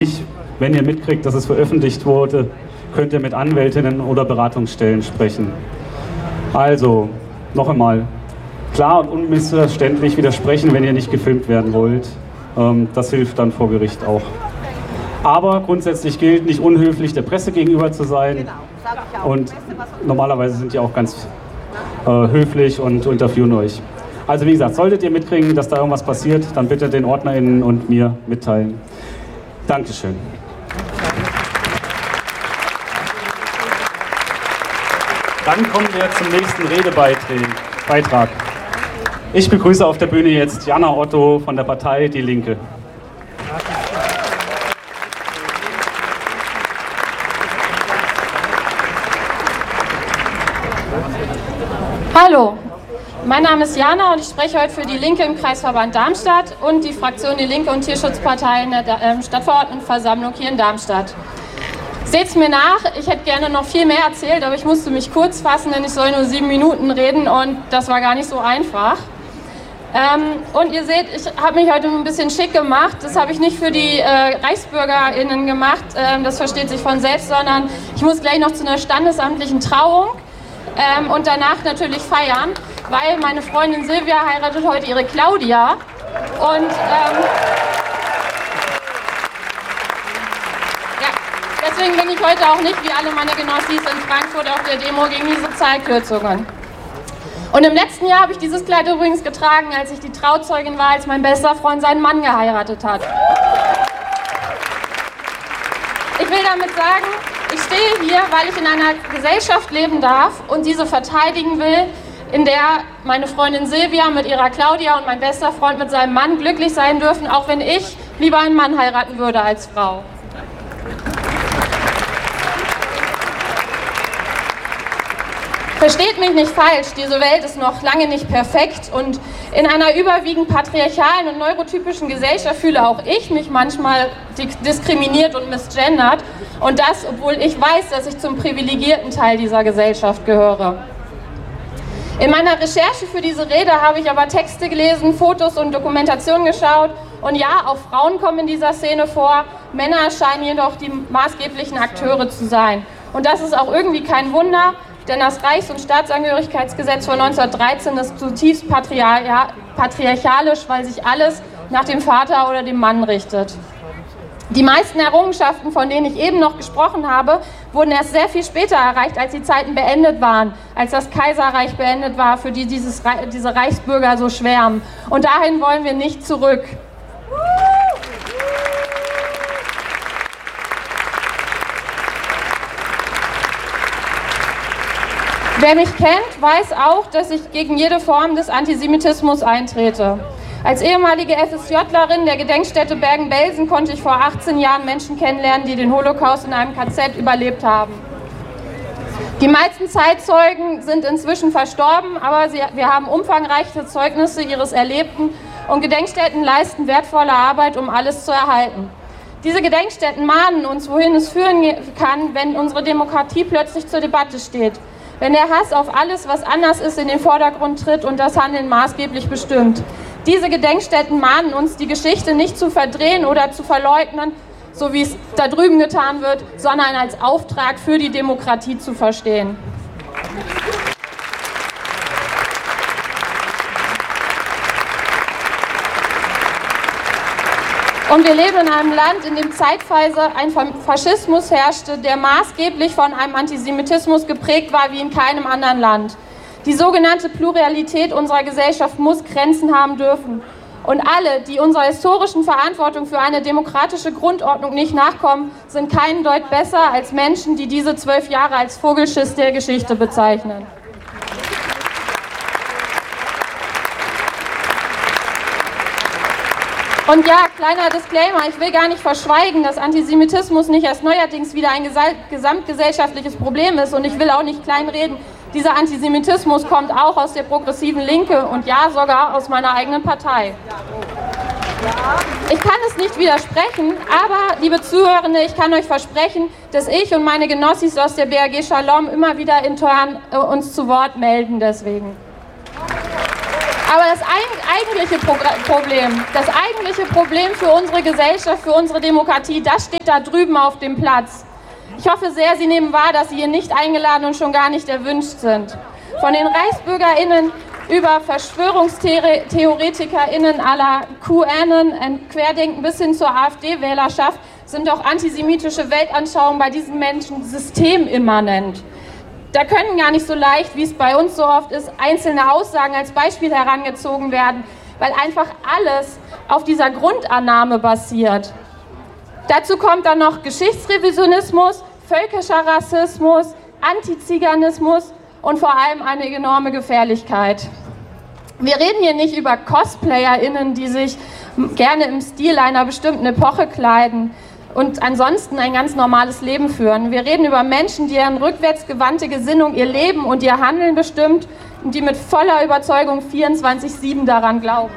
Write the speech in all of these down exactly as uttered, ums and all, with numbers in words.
Wenn ihr mitkriegt, dass es veröffentlicht wurde, könnt ihr mit Anwältinnen oder Beratungsstellen sprechen. Also, noch einmal, klar und unmissverständlich widersprechen, wenn ihr nicht gefilmt werden wollt. Ähm, das hilft dann vor Gericht auch. Aber grundsätzlich gilt, nicht unhöflich der Presse gegenüber zu sein. Genau, sag ich auch. Und normalerweise sind die auch ganz äh, höflich und interviewen euch. Also wie gesagt, solltet ihr mitkriegen, dass da irgendwas passiert, dann bitte den OrdnerInnen und mir mitteilen. Dankeschön. Dann kommen wir zum nächsten Redebeitrag. Ich begrüße auf der Bühne jetzt Jana Otto von der Partei Die Linke. Hallo, mein Name ist Jana und ich spreche heute für Die Linke im Kreisverband Darmstadt und die Fraktion Die Linke und Tierschutzpartei in der äh, Stadtverordnetenversammlung hier in Darmstadt. Seht's mir nach, ich hätte gerne noch viel mehr erzählt, aber ich musste mich kurz fassen, denn ich soll nur sieben Minuten reden und das war gar nicht so einfach. Ähm, und ihr seht, ich habe mich heute ein bisschen schick gemacht. Das habe ich nicht für die äh, ReichsbürgerInnen gemacht, ähm, das versteht sich von selbst, sondern ich muss gleich noch zu einer standesamtlichen Trauung ähm, und danach natürlich feiern, weil meine Freundin Silvia heiratet heute ihre Claudia. Und ähm, ja, deswegen bin ich heute auch nicht wie alle meine Genossis in Frankfurt auf der Demo gegen diese Zahlkürzungen. Und im letzten Jahr habe ich dieses Kleid übrigens getragen, als ich die Trauzeugin war, als mein bester Freund seinen Mann geheiratet hat. Ich will damit sagen, ich stehe hier, weil ich in einer Gesellschaft leben darf und diese verteidigen will, in der meine Freundin Silvia mit ihrer Claudia und mein bester Freund mit seinem Mann glücklich sein dürfen, auch wenn ich lieber einen Mann heiraten würde als Frau. Versteht mich nicht falsch, diese Welt ist noch lange nicht perfekt und in einer überwiegend patriarchalen und neurotypischen Gesellschaft fühle auch ich mich manchmal diskriminiert und misgendert und das, obwohl ich weiß, dass ich zum privilegierten Teil dieser Gesellschaft gehöre. In meiner Recherche für diese Rede habe ich aber Texte gelesen, Fotos und Dokumentationen geschaut und ja, auch Frauen kommen in dieser Szene vor, Männer scheinen jedoch die maßgeblichen Akteure zu sein. Und das ist auch irgendwie kein Wunder, denn das Reichs- und Staatsangehörigkeitsgesetz von neunzehnhundertdreizehn ist zutiefst patriarchalisch, weil sich alles nach dem Vater oder dem Mann richtet. Die meisten Errungenschaften, von denen ich eben noch gesprochen habe, wurden erst sehr viel später erreicht, als die Zeiten beendet waren, als das Kaiserreich beendet war, für die dieses, diese Reichsbürger so schwärmen. Und dahin wollen wir nicht zurück. Wer mich kennt, weiß auch, dass ich gegen jede Form des Antisemitismus eintrete. Als ehemalige FSJlerin der Gedenkstätte Bergen-Belsen konnte ich vor achtzehn Jahren Menschen kennenlernen, die den Holocaust in einem K Z überlebt haben. Die meisten Zeitzeugen sind inzwischen verstorben, aber sie, wir haben umfangreiche Zeugnisse ihres Erlebten und Gedenkstätten leisten wertvolle Arbeit, um alles zu erhalten. Diese Gedenkstätten mahnen uns, wohin es führen kann, wenn unsere Demokratie plötzlich zur Debatte steht. Wenn der Hass auf alles, was anders ist, in den Vordergrund tritt und das Handeln maßgeblich bestimmt. Diese Gedenkstätten mahnen uns, die Geschichte nicht zu verdrehen oder zu verleugnen, so wie es da drüben getan wird, sondern als Auftrag für die Demokratie zu verstehen. Und wir leben in einem Land, in dem zeitweise ein Faschismus herrschte, der maßgeblich von einem Antisemitismus geprägt war wie in keinem anderen Land. Die sogenannte Pluralität unserer Gesellschaft muss Grenzen haben dürfen. Und alle, die unserer historischen Verantwortung für eine demokratische Grundordnung nicht nachkommen, sind keinen Deut besser als Menschen, die diese zwölf Jahre als Vogelschiss der Geschichte bezeichnen. Und ja, kleiner Disclaimer, ich will gar nicht verschweigen, dass Antisemitismus nicht erst neuerdings wieder ein gesamtgesellschaftliches Problem ist und ich will auch nicht kleinreden. Dieser Antisemitismus kommt auch aus der progressiven Linke und ja, sogar aus meiner eigenen Partei. Ich kann es nicht widersprechen, aber, liebe Zuhörende, ich kann euch versprechen, dass ich und meine Genossis aus der B A G Shalom immer wieder intern äh, uns zu Wort melden deswegen. Aber das eigentliche Problem, das eigentliche Problem für unsere Gesellschaft, für unsere Demokratie, das steht da drüben auf dem Platz. Ich hoffe sehr, Sie nehmen wahr, dass Sie hier nicht eingeladen und schon gar nicht erwünscht sind. Von den ReichsbürgerInnen über VerschwörungstheoretikerInnen à la QAnon und Querdenken bis hin zur AfD-Wählerschaft sind auch antisemitische Weltanschauungen bei diesen Menschen systemimmanent. Da können gar nicht so leicht, wie es bei uns so oft ist, einzelne Aussagen als Beispiel herangezogen werden, weil einfach alles auf dieser Grundannahme basiert. Dazu kommt dann noch Geschichtsrevisionismus, völkischer Rassismus, Antiziganismus und vor allem eine enorme Gefährlichkeit. Wir reden hier nicht über CosplayerInnen, die sich gerne im Stil einer bestimmten Epoche kleiden und ansonsten ein ganz normales Leben führen. Wir reden über Menschen, deren rückwärtsgewandte Gesinnung ihr Leben und ihr Handeln bestimmt und die mit voller Überzeugung vierundzwanzig sieben daran glauben.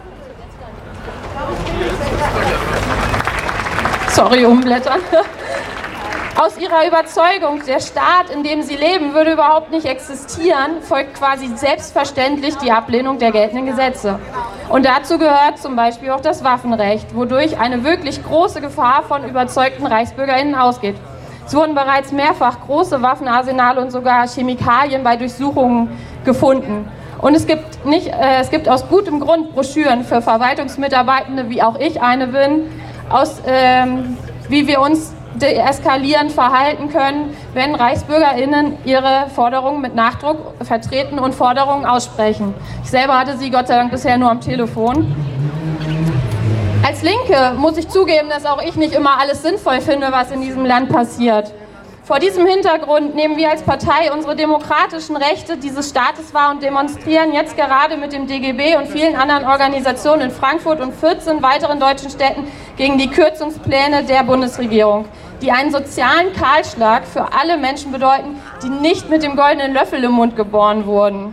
Sorry, umblättern. Aus ihrer Überzeugung, der Staat, in dem sie leben, würde überhaupt nicht existieren, folgt quasi selbstverständlich die Ablehnung der geltenden Gesetze. Und dazu gehört zum Beispiel auch das Waffenrecht, wodurch eine wirklich große Gefahr von überzeugten ReichsbürgerInnen ausgeht. Es wurden bereits mehrfach große Waffenarsenale und sogar Chemikalien bei Durchsuchungen gefunden. Und es gibt, nicht, äh, es gibt aus gutem Grund Broschüren für Verwaltungsmitarbeitende, wie auch ich eine bin, aus, ähm, wie wir uns deeskalierend verhalten können, wenn ReichsbürgerInnen ihre Forderungen mit Nachdruck vertreten und Forderungen aussprechen. Ich selber hatte sie Gott sei Dank bisher nur am Telefon. Als Linke muss ich zugeben, dass auch ich nicht immer alles sinnvoll finde, was in diesem Land passiert. Vor diesem Hintergrund nehmen wir als Partei unsere demokratischen Rechte dieses Staates wahr und demonstrieren jetzt gerade mit dem D G B und vielen anderen Organisationen in Frankfurt und vierzehn weiteren deutschen Städten gegen die Kürzungspläne der Bundesregierung, die einen sozialen Kahlschlag für alle Menschen bedeuten, die nicht mit dem goldenen Löffel im Mund geboren wurden.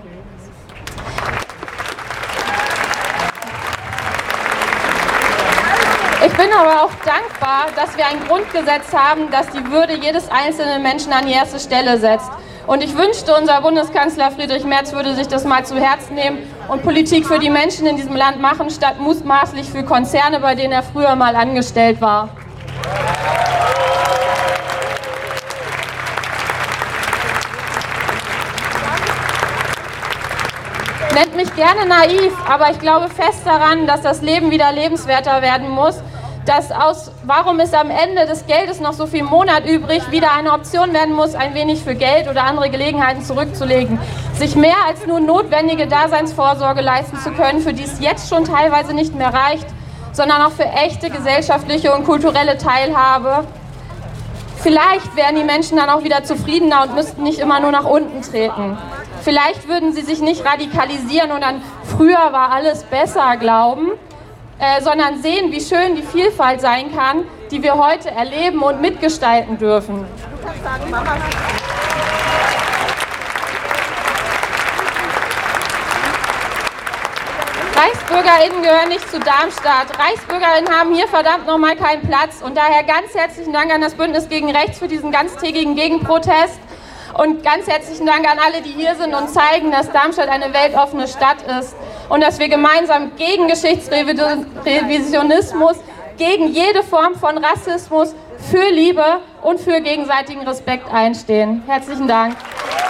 Ich bin aber auch dankbar, dass wir ein Grundgesetz haben, das die Würde jedes einzelnen Menschen an die erste Stelle setzt. Und ich wünschte, unser Bundeskanzler Friedrich Merz würde sich das mal zu Herzen nehmen und Politik für die Menschen in diesem Land machen, statt mutmaßlich für Konzerne, bei denen er früher mal angestellt war. Nennt mich gerne naiv, aber ich glaube fest daran, dass das Leben wieder lebenswerter werden muss, dass aus, warum ist am Ende des Geldes noch so viel Monat übrig, wieder eine Option werden muss, ein wenig für Geld oder andere Gelegenheiten zurückzulegen, sich mehr als nur notwendige Daseinsvorsorge leisten zu können, für die es jetzt schon teilweise nicht mehr reicht, sondern auch für echte gesellschaftliche und kulturelle Teilhabe. Vielleicht wären die Menschen dann auch wieder zufriedener und müssten nicht immer nur nach unten treten. Vielleicht würden sie sich nicht radikalisieren und an früher war alles besser glauben, äh, sondern sehen, wie schön die Vielfalt sein kann, die wir heute erleben und mitgestalten dürfen. Du kannst sagen, Mama. ReichsbürgerInnen gehören nicht zu Darmstadt. ReichsbürgerInnen haben hier verdammt nochmal keinen Platz. Und daher ganz herzlichen Dank an das Bündnis gegen Rechts für diesen ganztägigen Gegenprotest. Und ganz herzlichen Dank an alle, die hier sind und zeigen, dass Darmstadt eine weltoffene Stadt ist. Und dass wir gemeinsam gegen Geschichtsrevisionismus, gegen jede Form von Rassismus, für Liebe und für gegenseitigen Respekt einstehen. Herzlichen Dank.